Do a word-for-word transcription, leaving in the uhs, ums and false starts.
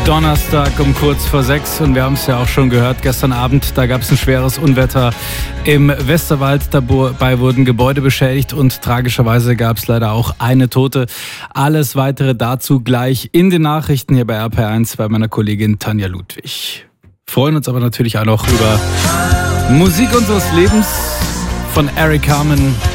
Donnerstag um kurz vor sechs und wir haben es ja auch schon gehört, gestern Abend, da gab es ein schweres Unwetter im Westerwald. Dabei wurden Gebäude beschädigt und tragischerweise gab es leider auch eine Tote. Alles Weitere dazu gleich in den Nachrichten hier bei R P R eins bei meiner Kollegin Tanja Ludwig. Freuen uns aber natürlich auch noch über Musik unseres Lebens von Eric Carmen.